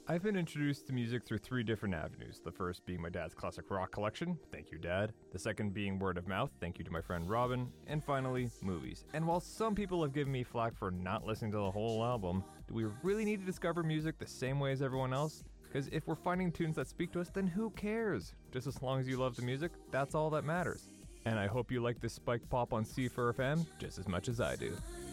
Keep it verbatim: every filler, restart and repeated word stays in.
I've been introduced to music through three different avenues. The first being my dad's classic rock collection, thank you dad. The second being word of mouth, thank you to my friend Robin. And finally, movies. And while some people have given me flack for not listening to the whole album, do we really need to discover music the same way as everyone else? Because if we're finding tunes that speak to us, then who cares? Just as long as you love the music, that's all that matters. And I hope you like this spike pop on C four F M just as much as I do.